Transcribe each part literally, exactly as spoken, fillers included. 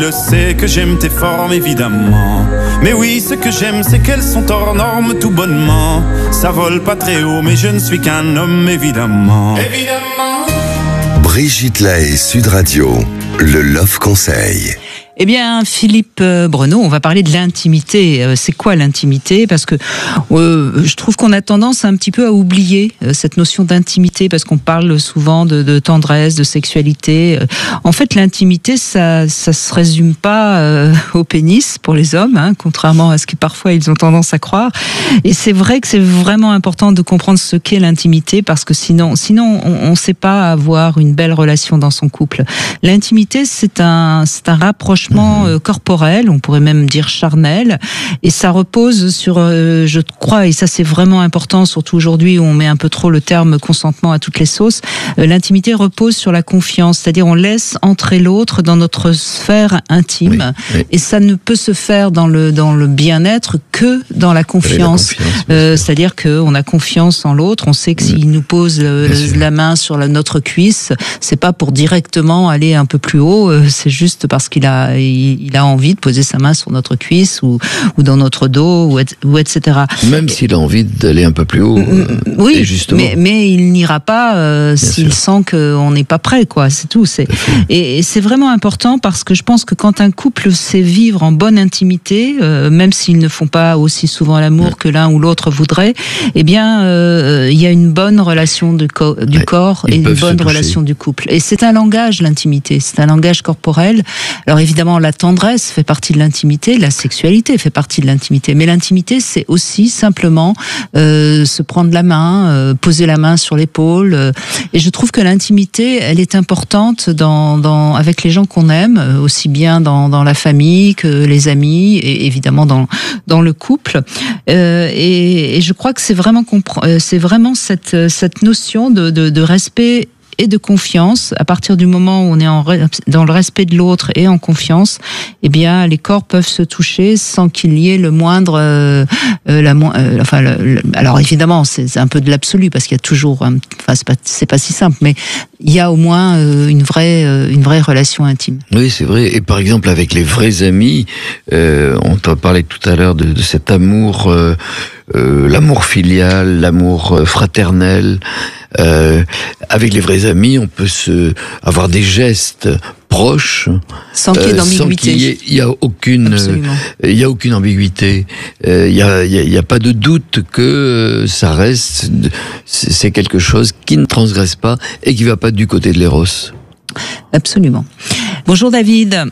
Je sais que j'aime tes formes évidemment, mais oui ce que j'aime c'est qu'elles sont hors normes tout bonnement. Ça vole pas très haut mais je ne suis qu'un homme évidemment. Évidemment. Brigitte Lahaie, Sud Radio, le Love Conseil. Eh bien, Philippe Breneau, on va parler de l'intimité. C'est quoi l'intimité ? Parce que euh, je trouve qu'on a tendance un petit peu à oublier euh, cette notion d'intimité, parce qu'on parle souvent de, de tendresse, de sexualité. En fait, l'intimité, ça, ça se résume pas euh, au pénis pour les hommes, hein, contrairement à ce que parfois ils ont tendance à croire. Et c'est vrai que c'est vraiment important de comprendre ce qu'est l'intimité, parce que sinon, sinon, on ne sait pas avoir une belle relation dans son couple. L'intimité, c'est un, c'est un rapprochement corporel, on pourrait même dire charnel, et ça repose sur, euh, je crois, et ça c'est vraiment important, surtout aujourd'hui où on met un peu trop le terme consentement à toutes les sauces, euh, l'intimité repose sur la confiance, c'est-à-dire on laisse entrer l'autre dans notre sphère intime, oui, oui. Et ça ne peut se faire dans le, dans le bien-être que dans la confiance, la confiance euh, c'est-à-dire qu'on a confiance en l'autre, on sait que oui. S'il nous pose le, la main sur la, notre cuisse, c'est pas pour directement aller un peu plus haut, euh, c'est juste parce qu'il a il a envie de poser sa main sur notre cuisse ou, ou dans notre dos, ou, et, ou et cetera. Même s'il a envie d'aller un peu plus haut. Euh, oui, justement. Mais, mais il n'ira pas euh, s'il sûr. sent qu'on n'est pas prêt, quoi. C'est tout. C'est... Et, et c'est vraiment important parce que je pense que quand un couple sait vivre en bonne intimité, euh, même s'ils ne font pas aussi souvent l'amour ouais. que l'un ou l'autre voudrait, eh bien, euh, il y a une bonne relation du, co- du ouais. corps Ils et une bonne relation du couple. Et c'est un langage, l'intimité. C'est un langage corporel. Alors évidemment, la tendresse fait partie de l'intimité, la sexualité fait partie de l'intimité. Mais l'intimité, c'est aussi simplement euh, se prendre la main, euh, poser la main sur l'épaule. Euh, et je trouve que l'intimité, elle est importante dans, dans, avec les gens qu'on aime, aussi bien dans, dans la famille que les amis, et évidemment dans, dans le couple. Euh, et, et je crois que c'est vraiment, compre- c'est vraiment cette, cette notion de, de, de respect et de confiance. À partir du moment où on est en, dans le respect de l'autre et en confiance, eh bien, les corps peuvent se toucher sans qu'il y ait le moindre, euh, euh, la, euh, enfin, le, le, alors évidemment, c'est, c'est un peu de l'absolu parce qu'il y a toujours, un, enfin, c'est pas, c'est pas si simple, mais il y a au moins euh, une vraie, euh, une vraie relation intime. Oui, c'est vrai. Et par exemple, avec les vrais amis, euh, on t'a parlé tout à l'heure de, de cet amour, euh, euh, l'amour filial, l'amour fraternel. Euh, avec les vrais amis, on peut se avoir des gestes proches sans qu'il y ait d'ambiguïté. Euh, il y a aucune, il y a aucune ambiguïté. Euh, il y a, il y a, il y a pas de doute que ça reste, c'est quelque chose qui ne transgresse pas et qui va pas du côté de l'éros. Absolument. Bonjour David.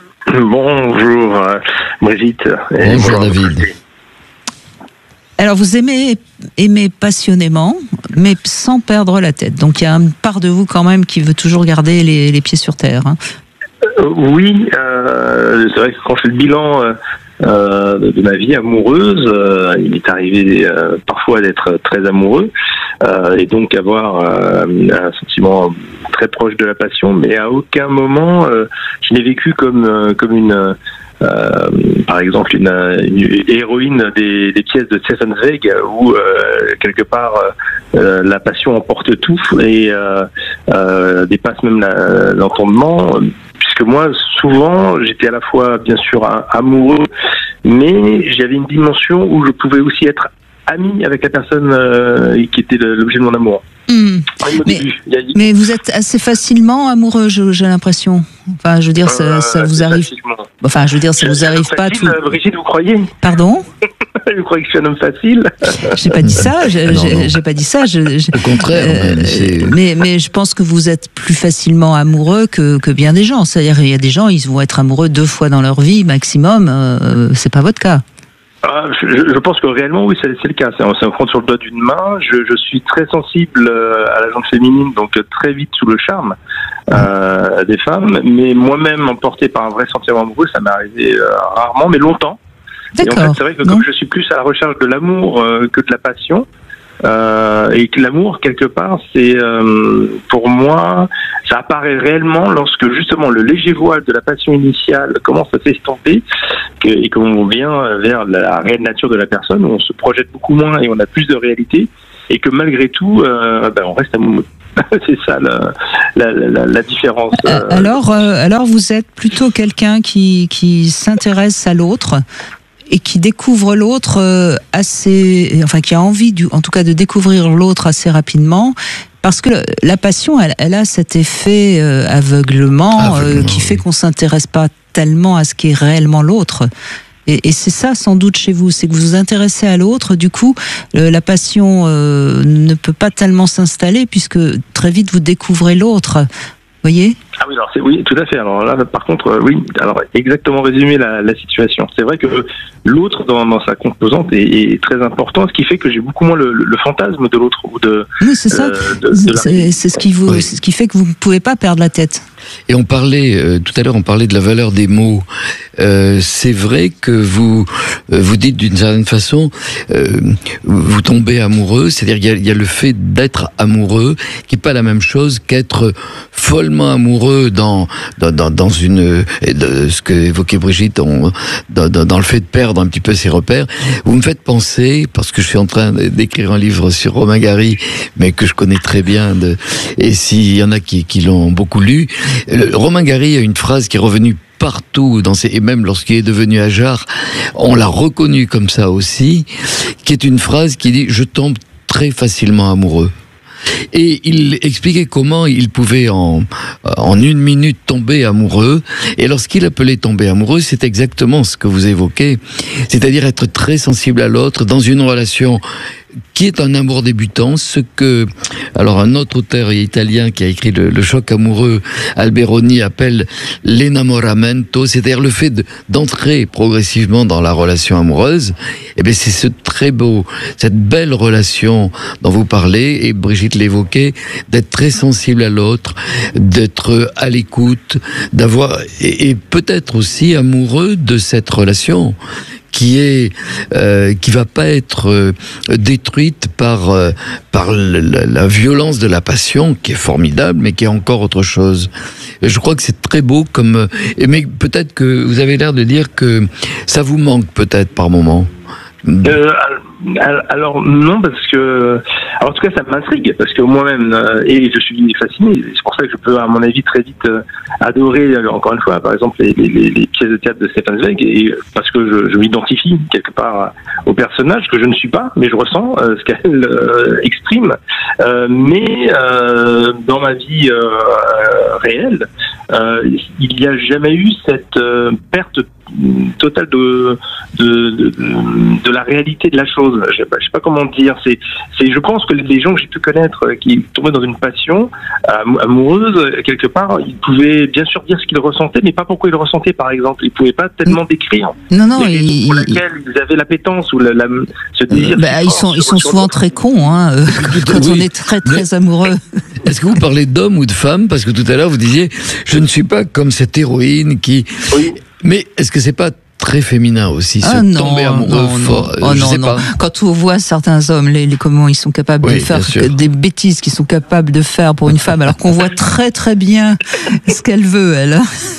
Bonjour euh, Brigitte. Et bonjour David. Alors vous aimez, aimez passionnément, mais sans perdre la tête. Donc il y a une part de vous quand même qui veut toujours garder les, les pieds sur terre. Hein. Euh, oui, euh, c'est vrai que quand je fais le bilan euh, de, de ma vie amoureuse, euh, il est arrivé euh, parfois d'être très amoureux euh, et donc avoir euh, un sentiment très proche de la passion, mais à aucun moment euh, je l'ai vécu comme, euh, comme une... Euh, par exemple une, une héroïne des, des pièces de Stefan Zweig où euh, quelque part euh, la passion emporte tout et euh, euh, dépasse même la, l'entendement, puisque moi souvent j'étais à la fois bien sûr amoureux, mais j'avais une dimension où je pouvais aussi être ami avec la personne euh, qui était l'objet de mon amour. Mmh. Mais, mais vous êtes assez facilement amoureux, j'ai, j'ai l'impression. Enfin, je veux dire, ça, ça vous arrive. Enfin, je veux dire, ça vous arrive pas tout. Brigitte, vous croyez ? Pardon ? Vous croyez que je suis un homme facile ? J'ai pas dit ça. J'ai, non, j'ai, non. j'ai pas dit ça. Je, je, Au contraire. Euh, c'est... Mais mais je pense que vous êtes plus facilement amoureux que que bien des gens. C'est-à-dire, il y a des gens, ils vont être amoureux deux fois dans leur vie maximum. Euh, c'est pas votre cas. Ah, je, je pense que réellement, oui, c'est, c'est le cas. C'est un, c'est un compte sur le doigt d'une main. Je, je suis très sensible à la jante féminine, donc très vite sous le charme euh, des femmes. Mais moi-même, emporté par un vrai sentiment amoureux, ça m'est arrivé euh, rarement, mais longtemps. D'accord. Et en fait, c'est vrai que non. comme je suis plus à la recherche de l'amour euh, que de la passion, euh, et que l'amour, quelque part, c'est euh, pour moi, ça apparaît réellement lorsque justement le léger voile de la passion initiale commence à s'estomper que, et qu'on vient vers la réelle nature de la personne, où on se projette beaucoup moins et on a plus de réalité, et que malgré tout, euh, ben, on reste amoureux. C'est ça la, la, la, la différence. Euh, alors, euh, alors vous êtes plutôt quelqu'un qui, qui s'intéresse à l'autre et qui découvre l'autre assez, enfin qui a envie, du, en tout cas, de découvrir l'autre assez rapidement. Parce que la passion, elle, elle a cet effet euh, aveuglement, aveuglement euh, qui fait qu'on s'intéresse pas tellement à ce qui est réellement l'autre. Et, et c'est ça, sans doute, chez vous, c'est que vous vous intéressez à l'autre. Du coup, euh, la passion euh, ne peut pas tellement s'installer puisque très vite vous découvrez l'autre. Vous voyez ? Ah oui, alors c'est, oui, tout à fait. Alors là, par contre, euh, oui, alors exactement résumer la, la situation. C'est vrai que l'autre, dans, dans sa composante, est, est très important, ce qui fait que j'ai beaucoup moins le, le, le fantasme de l'autre ou de. Oui, c'est ça. Euh, de, de c'est, c'est ce qui vous, oui. c'est ce qui fait que vous ne pouvez pas perdre la tête. Et on parlait euh, tout à l'heure, on parlait de la valeur des mots. Euh, c'est vrai que vous euh, vous dites d'une certaine façon, euh, vous tombez amoureux, c'est-à-dire qu'il y a, il y a le fait d'être amoureux, qui n'est pas la même chose qu'être follement amoureux dans dans dans, dans une de ce que évoquait Brigitte, on, dans, dans, dans le fait de perdre un petit peu ses repères. Vous me faites penser, parce que je suis en train d'écrire un livre sur Romain Gary, mais que je connais très bien, de, et s'il y en a qui, qui l'ont beaucoup lu. Le, Romain Gary a une phrase qui est revenue partout, dans ses, et même lorsqu'il est devenu Ajar, on l'a reconnu comme ça aussi, qui est une phrase qui dit « Je tombe très facilement amoureux ». Et il expliquait comment il pouvait en, en une minute tomber amoureux. Et lorsqu'il appelait tomber amoureux, c'est exactement ce que vous évoquez. C'est-à-dire être très sensible à l'autre dans une relation qui est un amour débutant, ce que, alors un autre auteur italien qui a écrit le, le choc amoureux, Alberoni, appelle l'enamoramento, c'est-à-dire le fait de, d'entrer progressivement dans la relation amoureuse. Et bien c'est ce très beau, cette belle relation dont vous parlez, et Brigitte l'évoquait, d'être très sensible à l'autre, d'être à l'écoute, d'avoir, et, et peut-être aussi amoureux de cette relation qui est euh, qui va pas être euh, détruite par euh, par la, la violence de la passion, qui est formidable, mais qui est encore autre chose. Et je crois que c'est très beau comme, mais peut-être que vous avez l'air de dire que ça vous manque peut-être par moment. Euh, alors non, parce que alors, en tout cas ça m'intrigue, parce que moi-même euh, et je suis fasciné, c'est pour ça que je peux à mon avis très vite euh, adorer euh, encore une fois par exemple les, les, les pièces de théâtre de Stefan Zweig, et parce que je, je m'identifie quelque part au personnage que je ne suis pas, mais je ressens euh, ce qu'elle euh, exprime, euh, mais euh, dans ma vie euh, réelle euh, il n'y a jamais eu cette euh, perte totale de de, de de la réalité de la chose. Je sais pas, je sais pas comment dire. C'est c'est je pense que les gens que j'ai pu connaître qui tombaient dans une passion amoureuse quelque part, ils pouvaient bien sûr dire ce qu'ils ressentaient, mais pas pourquoi ils le ressentaient par exemple. Ils pouvaient pas tellement décrire. Non non. Il, pour laquelle ils avaient l'appétence ou la, la, ce désir. Bah, ils sont ils sont souvent très cons hein, euh, quand oui. on est très très mais amoureux. Est-ce que vous parlez d'homme ou de femme? Parce que tout à l'heure vous disiez je ne suis pas comme cette héroïne qui. Oui. Mais est-ce que c'est pas très féminin aussi, ah se non, tomber amoureux non, fort non. Oh, je non, sais non. pas. Quand on voit certains hommes, les, les comment ils sont capables oui, de faire des bêtises qu'ils sont capables de faire pour une femme, alors qu'on voit très très bien ce qu'elle veut, elle.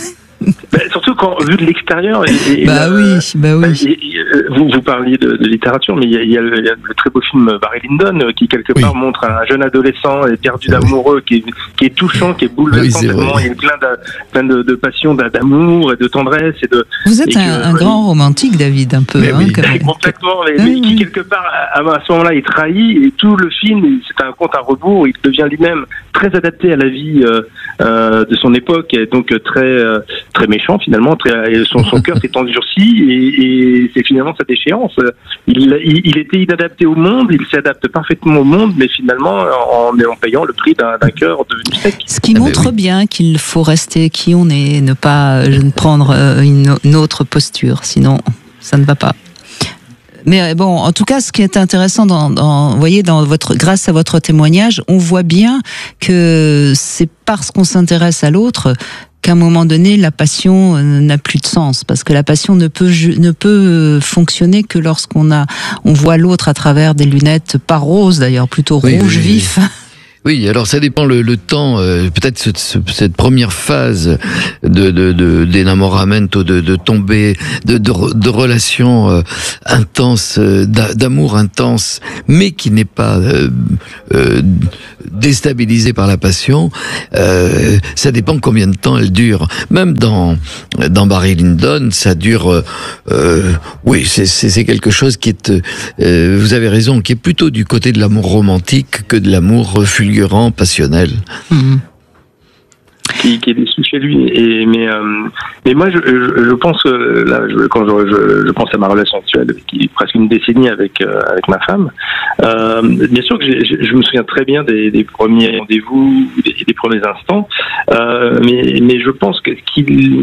Bah, surtout quand vu de l'extérieur. Et, et bah, la, oui, bah oui, et, et, vous, vous parliez de, de littérature, mais il y, a, il, y a le, il y a le très beau film Barry Lyndon qui quelque part oui. montre un jeune adolescent perdu d'amoureux, qui est, qui est touchant, qui est bouleversant, oui, tellement il y a plein de, plein de, de passion, d'amour et de tendresse et de. Vous êtes et un, que, un grand romantique, David, un peu. Mais hein, oui, comme... complètement, mais, mais qui quelque part à, à ce moment-là est trahi, et tout le film c'est un conte à rebours. Il devient lui-même très adapté à la vie euh, euh, de son époque, et donc très euh, très méchant finalement. Très, son, son cœur s'est endurci et, et c'est finalement sa déchéance. Il, il, il était inadapté au monde, il s'adapte parfaitement au monde, mais finalement en, en payant le prix d'un, d'un cœur devenu sec. Ce qui ah montre ben oui. bien qu'il faut rester qui on est, ne pas ne prendre une, une autre posture, sinon ça ne va pas. Mais bon, en tout cas, ce qui est intéressant, dans, dans, vous voyez, dans votre, grâce à votre témoignage, on voit bien que c'est parce qu'on s'intéresse à l'autre qu'à un moment donné, la passion n'a plus de sens, parce que la passion ne peut ne peut fonctionner que lorsqu'on a on voit l'autre à travers des lunettes pas roses d'ailleurs, plutôt oui, rouge oui, vif. Oui, alors ça dépend le, le temps, euh, peut-être ce, ce, cette première phase de, de, de, d'énamoramento, de, de tomber, de, de, de relations euh, intenses, euh, d'amour intense, mais qui n'est pas euh, euh, déstabilisée par la passion, euh, ça dépend combien de temps elle dure. Même dans, dans Barry Lyndon, ça dure, euh, euh, oui, c'est, c'est, c'est quelque chose qui est, euh, vous avez raison, qui est plutôt du côté de l'amour romantique que de l'amour fulgurant, passionnel. Mmh. Qui, qui est déçu chez lui. Et, mais, euh, mais moi, je, je, je pense que là, je, quand je, je, je pense à ma relation actuelle, qui est presque une décennie avec euh, avec ma femme, euh, bien sûr que j'ai, je me souviens très bien des, des premiers rendez-vous, des, des premiers instants, euh, mais, mais je pense que ce qui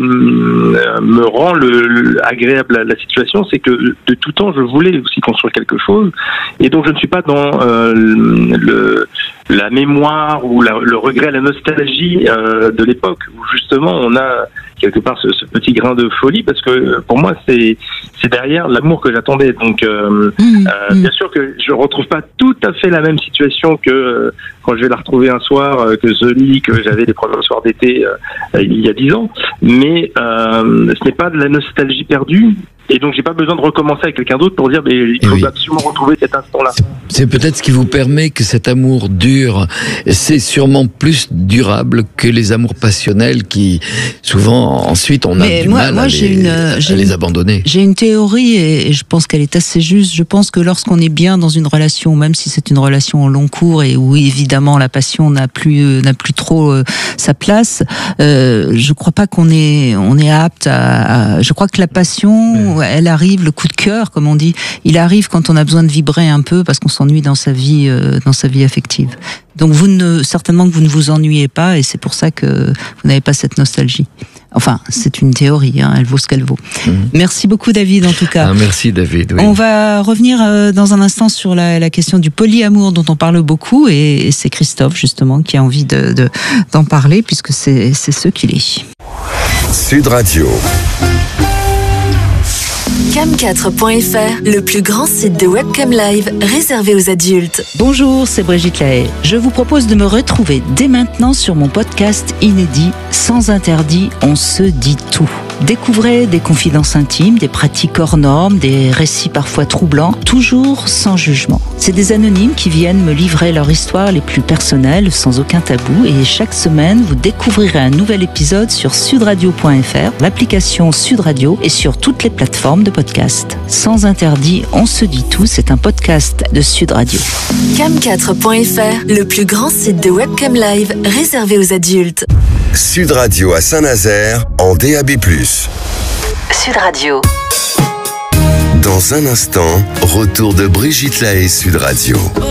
me rend le, le agréable à la situation, c'est que de tout temps, je voulais aussi construire quelque chose, et donc je ne suis pas dans euh, le la mémoire ou la, le regret, la nostalgie euh, de l'époque où justement on a quelque part ce, ce petit grain de folie, parce que pour moi c'est c'est derrière l'amour que j'attendais. Donc euh, mmh, euh, mmh. bien sûr que je retrouve pas tout à fait la même situation que euh, quand je vais la retrouver un soir, euh, que celui que j'avais les premiers soirs d'été euh, il y a dix ans, mais euh, ce n'est pas de la nostalgie perdue. Et donc, j'ai pas besoin de recommencer avec quelqu'un d'autre pour dire, mais il faut oui. absolument retrouver cet instant-là. C'est peut-être ce qui vous permet que cet amour dure. C'est sûrement plus durable que les amours passionnels qui, souvent, ensuite, on a mais du moi, mal moi, à, les, une, à les une, abandonner. J'ai une théorie et je pense qu'elle est assez juste. Je pense que lorsqu'on est bien dans une relation, même si c'est une relation au long cours et où évidemment la passion n'a plus n'a plus trop euh, sa place, euh, je crois pas qu'on est on est apte à. à je crois que la passion, ouais. elle arrive, le coup de cœur, comme on dit, il arrive quand on a besoin de vibrer un peu parce qu'on s'ennuie dans sa vie euh, dans sa vie affective. Donc vous ne certainement que vous ne vous ennuyez pas et c'est pour ça que vous n'avez pas cette nostalgie. Enfin, c'est une théorie, hein, elle vaut ce qu'elle vaut. Mmh. Merci beaucoup David en tout cas. Ah, merci David. Oui. On va revenir euh, dans un instant sur la, la question du polyamour dont on parle beaucoup et, et c'est Christophe justement qui a envie de, de, d'en parler puisque c'est, c'est ce qu'il est. Sud Radio. cam quatre point f r, le plus grand site de webcam live réservé aux adultes. Bonjour, c'est Brigitte Lahaye. Je vous propose de me retrouver dès maintenant sur mon podcast inédit Sans interdit, on se dit tout. Découvrez des confidences intimes, des pratiques hors normes, des récits parfois troublants, toujours sans jugement. C'est des anonymes qui viennent me livrer leur histoire les plus personnelles, sans aucun tabou. Et chaque semaine, vous découvrirez un nouvel épisode sur sudradio point f r, l'application Sud Radio et sur toutes les plateformes de podcast. Sans interdit, on se dit tout, c'est un podcast de Sud Radio. cam quatre point f r, le plus grand site de webcam live réservé aux adultes. Sud Radio à Saint-Nazaire en D A B plus. Sud Radio. Dans un instant, retour de Brigitte Lahaye Sud Radio.